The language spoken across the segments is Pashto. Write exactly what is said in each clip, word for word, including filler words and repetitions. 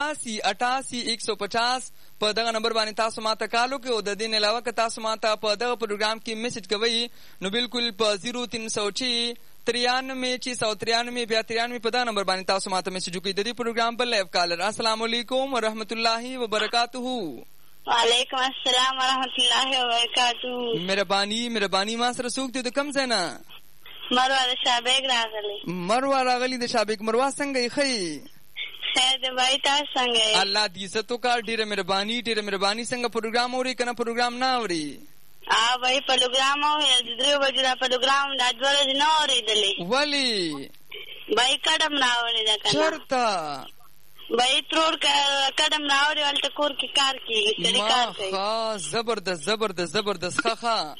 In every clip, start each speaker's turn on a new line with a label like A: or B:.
A: اسی اٹھاسی ایک سو پچاس په دغه نمبر باندې تاسو ماته کالو کې او د دې نه علاوه که تاسو ماته په دغه پروګرام کې میسج کوئ نو بالکل په زیرو تین سو چھ ترانوے چھ سو ترانوے بیا ترانوے په دغه نمبر باندې تاسو ماته میسج وکړئ. د دې پروګرام په لایو کالر السلام علیکم ورحمت الله وبرکاتہ.
B: وعلیکم السلام ورحمت الله وبرکاتہ.
A: مهرباني مهرباني ما سره څوک دی د کوم ځای نه؟
B: مروه د شابېګ راغلی.
A: مروه راغلی د شابېګ. مروه څنګه یې ښې؟
B: خیر دی بھائی تاسو څنګه یې؟ الله
A: دې عزت وکړه. ډېره مهرباني ډېره مهرباني. څنګه پروګرام اوري که نه پروګرام نه اوري؟
B: ها بھائی پروګرام اوري. د دریو بجو دا پروګرام دا دوه ورځې نه اورېدلی.
A: ولې؟
B: بھائی کډم نه اورېده که نه.
A: چېرته؟
B: بھائی ترور کډم نه اوري هلته کور کې کار کېږي سړي کار کوي.
A: ښه زبردست زبردست زبردست ښه ښه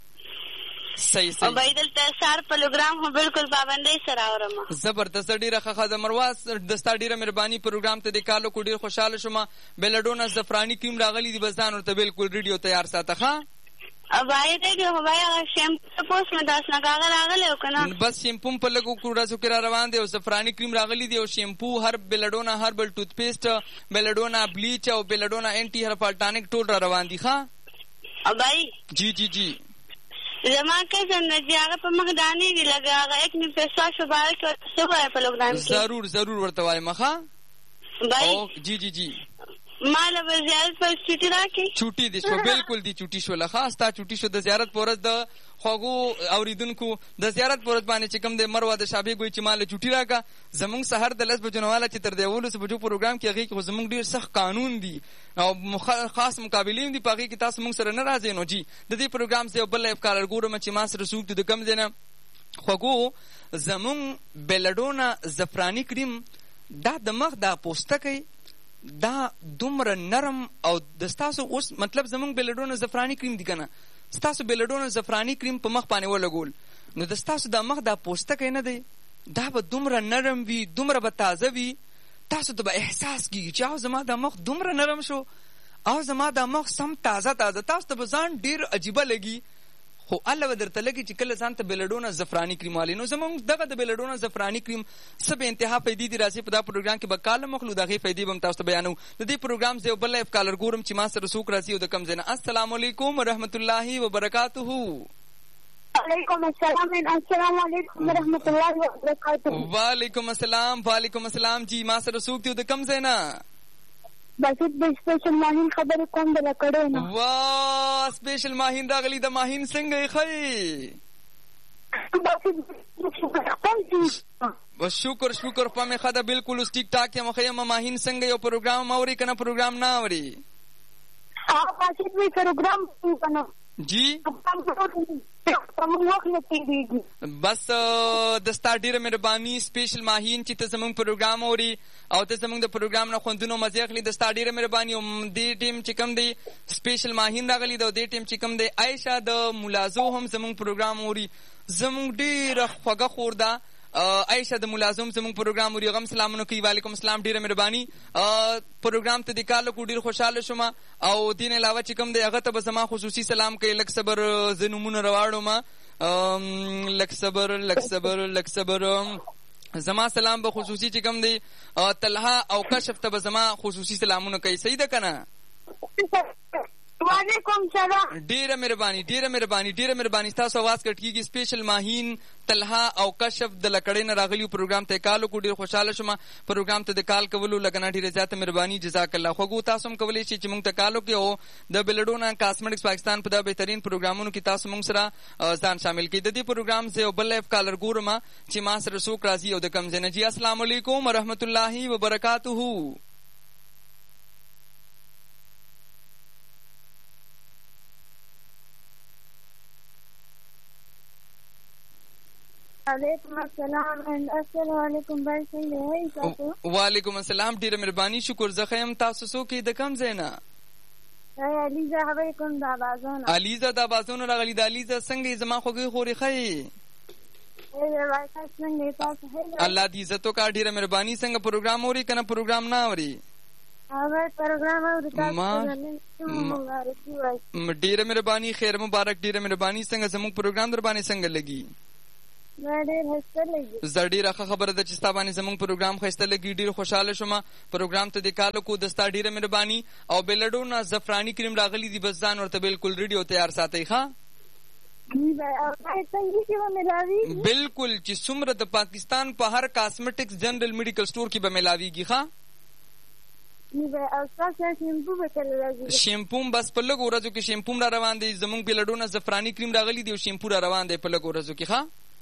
A: صحیح صحیح.
B: بھائی دلته سهار پروګرام خو بالکل پابندۍ سره اورم.
A: زبردست ډېره ښه ښه. د مروه د ستا ډېره مهرباني. پروګرام ته دې کال وکړو ډېر خوشحاله شوم. بېلډونه زعفراني کریم راغلي دي بس ځان ورته بالکل ریډیو تیار ساته. ښه
B: بھائی دی خو بھائی هغه شیمپو پوس مې داس نه کاغه راغلی او که نه
A: بس شیمپو په لږو ورځو کې را روان دی او زعفراني کریم راغلی دی او شیمپو هر بېلډونه هربل ټوت پیسټ بېلډونه بلیچ او بېلډونه انټي هرپالټانک ټول را روان دي. ښه
B: بھائی
A: جی جی جی
B: زما کزن چې هغه په مخ دانې دي لږ هغه ایک نیم فیسواش مبارک ورته څه وایه په لوکډاون کې؟
A: ضرور ضرور ورته وایم. ښه
B: بھائی
A: جی جی جی
B: ما له به زیارت پر چوټي راکړي.
A: چوټي دي شو بالکل دي چوټي شوله. ښه ستا چوټي شو د زیارت په ورځ د خوږو اوریدونکو د زیارت په ورځ باندې چې کوم دی مروه د شابېګ وایي چې ما له چوټي راکړه. زمونږ سهار د لس بجو نه واله چې تر د یولسو بجو پروګرام کې هغې کې خو زمونږ ډېر سخت قانون دي او خاص مقابلې هم دي په هغې کې تاسو مونږ سره نه راځئ. نو جي د دې پروګرام زه یو بل لایف کالر ګورم چې ما سره څوک دي د کوم ځای نه. خوږو زمونږ بېلډونه زعفراني کریم دا د مخ دا پوستکی دا دومره نرم او د ستاسو اوس مطلب زمونږ بېلډونه زعفراني کریم دي که نه ستاسو بېلډونه زعفراني کریم په مخ باندې ولګول نو د ستاسو دا مخ دا پوستکی نه دی دا به دومره نرم وي دومره به تازه وي تاسو ته به احساس کېږي چې او زما دا مخ دومره نرم شو او زما دا مخ سم تازه تازه تاسو ته به ځان ډېر عجیبه لګي خو الله به درته لګي چې کله ځان ته بېلډونه زعفراني کریم والي نو زمونږ دغه د بېلډونه زعفراني کریم څه به انتها فایدې دي راځي په دا پروګرام کې به کاله مخلو د هغې فایدې به هم تاسو ته بیانوو د دې پروګرام زه یو بل لایف کالر ګورم چې ما سره څوک راځي او د کوم ځای نه. السلام علیکم ورحمت الله وبرکاتہ.
B: وعلیکم السلام السلام علیکم ورحمت الله وبرکاتہ.
A: وعلیکم السلام وعلیکم السلام. جی ما سره څوک دی او د کوم ځای نه؟
B: بسیط د سپیشل ماهین خبرې کوم د لکړو نه.
A: واه سپیشل ماهین راغلی د ماهین څنګه یې ښې؟ بس شکر شکر په مې ښه ده بلکل اوس ټیک ټاک یم ښه یم. ماهین څنګه یو پروګرام اوري که نه پروګرام نه اوري؟
B: بسیط وی پروګرام کنه
A: جی بس د ستا ډېره مهرباني سپیشل ماهین چې ته زموږ پروګرام اوري او ته زموږ د پروګرام نه خوندونه مزې اخلي د ستا ډېره مهرباني. او دې ټیم چې کوم دی سپیشل ماهین راغلی دی او دې ټیم چې کوم دی عایشه د ملازو هم زموږ پروګرام اوري زموږ ډېره خوږه خور ده عایشه د ملازم زموږ پروګرام اوري هغه هم سلامونه کوي. وعلیکم السلام ډېره مهرباني. پروګرام ته د کار لکو ډېر خوشحاله شوم او دې نه علاوه چې کوم دی هغه ته به زما خصوصي سلام کوي. لږ صبر زه نومونه راواړم لږ صبر لږ صبر لږ صبر زما سلام به خصوصي چې کوم دی طلحه او کشف ته به زما خصوصي سلامونه کوي. صحیح ده که نه؟
B: وعلیکم سلام.
A: ډېره مهرباني ډېره مهرباني ډېره مهرباني. ستاسو اواز کټ کېږي. سپیشل ماهین طلحه او کشف د لکړې نه راغلي پروګرام ته یې کال وکړو ډېر خوشحاله شوم. پروګرام ته د کال کولو لږ نه ډېره زیاته مهرباني جزاک الله. خوږو تاسو هم کولی شئ چې موږ ته کال وکړئ او د بېلډونه کاسمیټکس پاکستان په دا بهترین پروګرامونو کې تاسو موږ سره ځان شامل کړئ. د دې پروګرام زه یو بل لایف کالر ګورم چې ما سره څوک راځي او د کوم ځای نه. جي السلام علیکم ورحمت الله وبرکاتہ.
B: وعلیکم السلام السلام علیکم بھائی څنګه یې تاسو؟
A: وعلیکم السلام ډېره مهرباني شکر زه ښه یم. تاسو څوک یې د کوم ځای نه؟
B: علیزه خبرې کوم د آبازونه.
A: علیزه د آبازونه راغلي. د علیزه څنګه یې زما خوږې خورې ښه یې؟ الله دې عزت وکړه ډېره مهرباني. څنګه پروګرام اوري که نه پروګرام نه اوري؟ ډېره مهرباني خیر مبارک ډېره مهرباني. څنګه زموږ پروګرام در باندې څنګه لګي؟
B: ډېر ښایسته لګي.
A: زه ډېره ښه خبره ده چې ستا باندې زموږ پروګرام ښایسته لګي. ډېر خوشحاله شوم پروګرام ته دې کال وکړو. د ستا ډېره مهرباني. او بیلډونه زعفراني کریم راغلی دي، بس ځان ورته بالکل ریډي او تیار ساتئ. ښه بالکل چې څومره د پاکستان په هر کاسمیټکس جنرل میډیکل سٹور کې به ملاویږي. ښه شیمپوم بس په لږو ورځو کې شیمپوم را روان دی. زمونږ بیلډونه زعفراني کریم راغلی دی او شیمپو را روان دی په لږو ورځو کې. ښه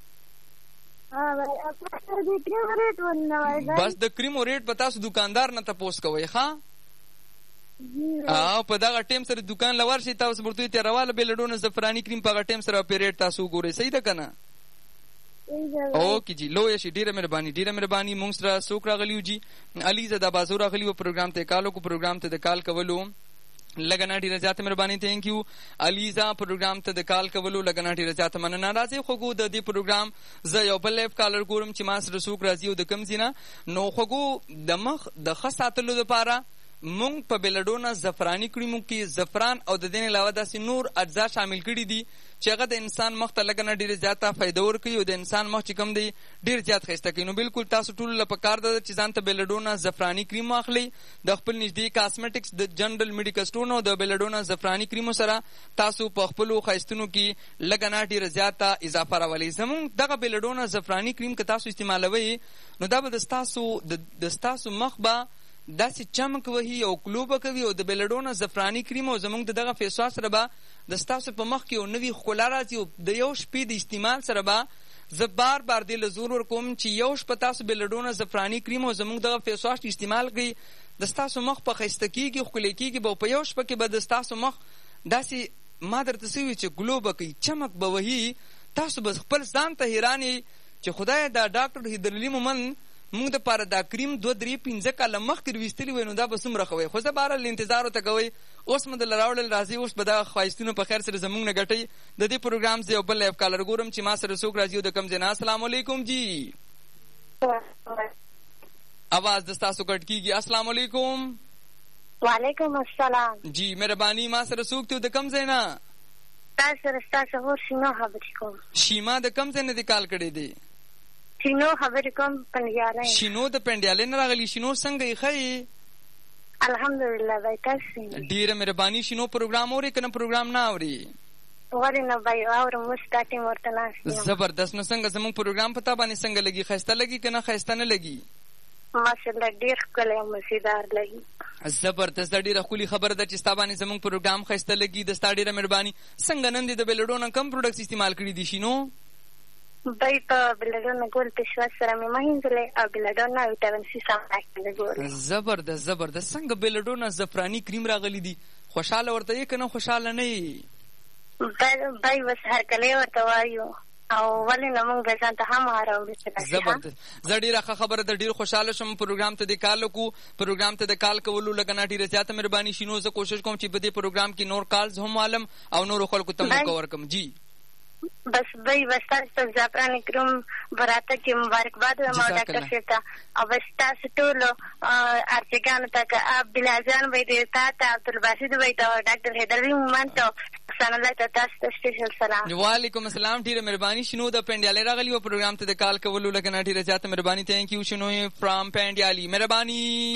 A: بس د کریمو ریټ به تاسو دکاندار نه تپوس کوئ. ښه او په دغه ټیم سره دکان له ورشئ، تاسو ورته وایئ تېرواله بیلډونه زعفراني کریم په هغه ټیم سره په ریټ تاسو وګورئ. صحیح ده که نه؟ اوکې جی لویه شي. ډېره مهرباني ډېره مهرباني. مونږ سره څوک راغلي وو جي؟ علیزه دا بازو راغلي وو. پروګرام ته کال وکړو. پروګرام ته د کال کولو لږه نه ډېره زیاته مهرباني. تھینک یو علیزه. پروګرام ته د کال کولو لږه نه ډېره زیاته مننه. راځئ خوږو د دې پروګرام زه یو بل لایف کالر ګورم چې ما سره څوک راځي او د کوم ځای نه. نو خوږو د مخ د ښه ساتلو دپاره مونږ په بیلډونه زعفراني کریمو کې زعفران او د دې نه علاوه داسې نور اجزا شامل کړي دي چې هغه د انسان مخ ته لږه نه ډېره زیاته فایده ورکوي او د انسان مخ چې کوم دی ډېر زیات ښایسته کوي. نو بالکل تاسو ټولو له پکار ده چې ځان ته بیلډونه زعفراني کریم واخلئ د خپل نږدې کاسمیټکس د جنرل میډیکل سټور نه. د بیلډونه زعفراني کریمو سره تاسو په خپلو ښایستونو کې لږه نه ډېره زیاته اضافه راولئ. زمونږ دغه بیلډونه زعفراني کریم که تاسو استعمالوئ نو دا به د ستاسو د ستاسو مخ به داسې چمک وهي او کلو به کوي او د بیلډونه زعفراني کریم او زموږ د دغه فیس واش سره به د ستاسو په مخ کې یو نوي ښکلا راځي او د یو شپې د استعمال سره به زه بار بار دې له زور ورکوم چې یو شپه تاسو بیلډونه زعفراني کریم او زموږ دغه فیس واش استعمال کړئ د ستاسو مخ په ښایسته کېږي ښکلی کېږي به په یو شپه کې به د ستاسو مخ داسې ما درته څه وي چې ګلو به کوي چمک به وهي. تاسو به خپل ځان ته حیران یې چې خدای دا ډاکټر حیدرعلي مومند مونږ دپاره دا کریم دوه درې پنځه کاله مخکې ویستلي وی نو دا به څومره ښه وی. خو زه بهرحال انتظار ورته کوئ. اوس مو دله راوړل راځي. اوس به دغه ښایستونه په خیر سره زموږ نه ګټئ. د دې پروګرام زه یو بل لایف کالر ګورم چې ما سره څوک راځي او د کوم ځای نه. السلام علیکم جی. आवाज د ستاسو کټ کیږي. السلام علیکم.
B: وعلیکم السلام.
A: جی مهرباني. ما سره څوک دی او د کوم ځای نه؟
B: تاسو سره ستاسو هور شیما خبرې کوم.
A: شیما د کوم ځای نه دې کال کړی دی؟
B: شینو خبرې کوم پنډیالی.
A: شینو د پنډیالی نه راغلي. شینو څنګه یې ښه یې؟
B: الحمدلله بھائی تاسو
A: ډېره مهرباني. شینو پروګرام اورې که نه پروګرام نه اورې؟
B: ولې نه بھائی اورم. اوس دا ټیم ورته ناست یم.
A: زبردست. نو څنګه زموږ پروګرام په تا باندې څنګه لګي؟ ښایسته لګي که نه ښایسته نه لګي؟
B: ماشاءالله ډېر ښکلی او مزیدار لګي.
A: زبردست. ډېره ښکلي خبره ده چې ستا باندې زموږ پروګرام ښایسته لګي. د ستا ډېره مهرباني. څنګه نن دې د بیلډونه کم پروډکټس استعمال کړي دي شینو؟
B: بای په بیلډونه ګول پېشوا سره مې مهینځلی او بیلډونه ویټامین سي سامراک مې ګورې.
A: زبردست زبردست. څنګه بیلډونه زعفراني کریم راغلی دي؟ خوشحاله ورته یې که نه خوشحاله نه یې؟
B: بای بس هرکلی ورته وایو او ولې نه موږ به ځان ته هم راوړو.
A: زبردست. زه ډېره ښه خبره ده. ډېر خوشحاله شوم پروګرام ته دې کال وکړو. پروګرام ته د کال کولو لږه نه ډېره زیاته مهرباني. شینو زه کوشش کوم چې په دې پروګرام کې نور کالز هم والم او نورو خلکو ته موقع ورکړم. جی
B: بس بھائی بس تاسو زعفراني کریم براته کې مبارکباد وایم او ډاکټر صاحب ته او بس تاسو ټولو ارچګانو ته که عبدالله جان بھائی دې تا ته عبدالباسط بھائی ته ډاکټر حیدرعلي مومند ته احسان الله ته تاسو ته سپیشل سلام. وعلیکم السلام. ډېره مهرباني. شنو د پنډیالۍ راغلي وه پروګرام ته د کال کولو لکه نه ډېره زیاته مهرباني. تھینک یو شنو فرام پنډیالي. مهرباني.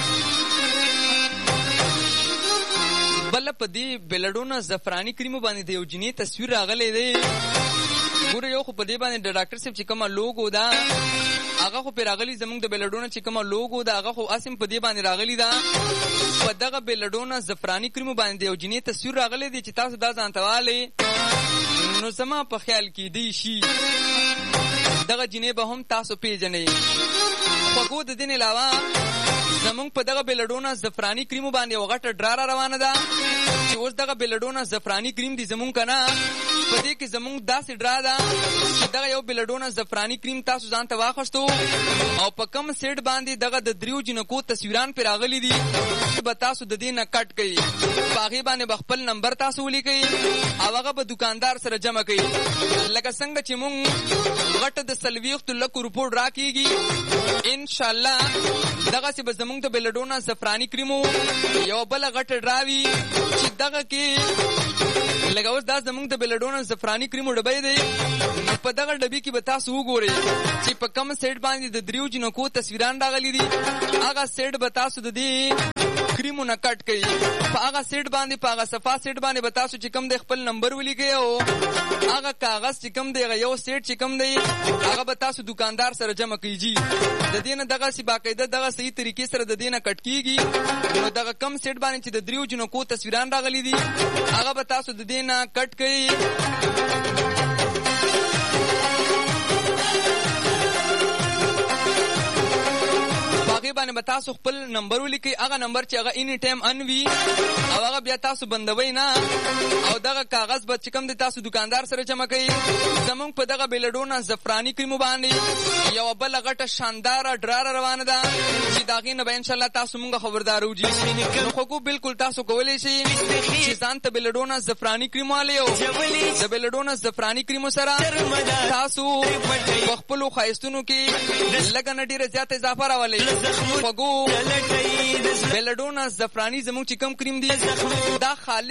B: بل په دې بیلډونه زعفراني کریمو باندې د یو جنې تصویر راغلی دی. ګوره یو خو په دې باندې د ډاکټر صاحب چې کومه لوګو ده هغه خو پرې راغلي. زموږ د بیلډونه چې کومه لوګو ده هغه خو اسم په دې باندې راغلي ده. په دغه بیلډونه زعفراني کریمو باندې د یو جنې تصویر راغلی دی چې تاسو دا ځان ته والئ نو زما په خیال کېدی شي دغه جنې به هم تاسو پیژنئ. خوږو د دې نه علاوه زمونږ په دغه بیلډونه زعفراني کریمو باندې یو غټه ډرا را روانه ده چې اوس دغه بیلډونه زعفراني کریم دي زمونږ که نه په دې کې زمونږ داسې ډرا ده چې دغه یو بیلډونه زعفراني کریم تاسو ځان ته واخیستو او په کم سیټ باندې دغه د دریو جنکو تصویران پرې راغلي دي به تاسو د دې نه کټ کوئ. په هغې باندې به خپل نمبر تاسو ولیکئ او هغه به دوکاندار سره جمع کوئ. لکه څنګه چې مونږ غټه د څلوېښتو لکو روپو ډرا کېږي انشاءالله دغسې به زمونږ د بیلډونه زعفراني کریمو یوه بله غټه ډرا وي چې دغه کې لکه اوس دا زمونږ د بیلډونه زعفراني کریمو ډبی دی نو په دغه ډبي کې به تاسو وګورئ چې په کم سیټ باندې د دریو جنکو تصویران راغلي دي. هغه سیټ به تاسو د دې کریمونه کټ کړئ. په هغه سیټ باندې په هغه صفا سیټ باندې به تاسو چې کوم د خپل نمبر ولیکئ او هغه کاغذ چې کوم دی یو سیټ چې کوم دی هغه به تاسو دکاندار سره جمع کیږي. د دې نه دغه سی باقاعده دغه صحیح طریقې سره د دې نه کټ کیږي. نو دغه کم سیټ باندې چې د دریو جنکو تصویران راغلي دي هغه به تاسو د دې نه کټ کړئ. هغه باندې به تاسو خپل نمبر ولیکئ. هغه نمبر چې هغه اني ټایم ان وي او هغه بیا تاسو بندوي نه او دغه کاغذ به چې کوم دی تاسو دکاندار سره جمع کړئ. زمونږ په دغه بیلډونه زفراني کریمو باندې یوه بله غټه شانداره ډراره روانه ده چې د هغې نه به انشاءالله تاسو مونږ خبردار وجي. نو خوږو بالکل تاسو کولی شئ چې ځان ته بیلډونه زفراني کریم والی او د بیلډونه زفراني کریمو سره تاسو په خپلو ښایستونو کې لږه نه ډېره زیاته اضافه راولئ. خوږو بیلډونه زفراني زمونږ چې کوم کریم دی دا خالص